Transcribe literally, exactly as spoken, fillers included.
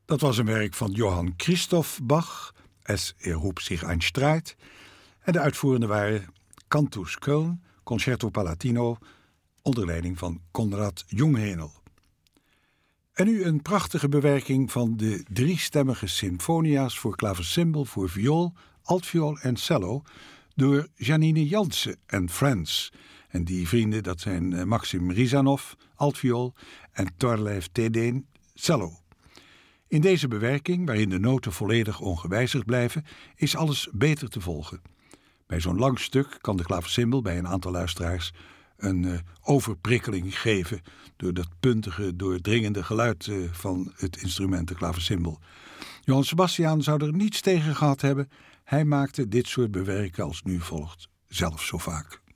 Dat was een werk van Johann Christoph Bach, Es erhob sich ein Streit. En de uitvoerenden waren Cantus Köln, Concerto Palatino, onder leiding van Konrad Junghänel. En nu een prachtige bewerking van de driestemmige symfonia's voor klavecimbal, voor viool, altviool en cello door Janine Jansen en Friends. En die vrienden, dat zijn Maxim Rizanov, altviool, en Thorleif Tedeen, cello. In deze bewerking, waarin de noten volledig ongewijzigd blijven, is alles beter te volgen. Bij zo'n lang stuk kan de klavecimbal bij een aantal luisteraars een uh, overprikkeling geven door dat puntige, doordringende geluid uh, van het instrument, de klavecimbal. Johann Sebastian zou er niets tegen gehad hebben. Hij maakte dit soort bewerken als nu volgt zelf zo vaak.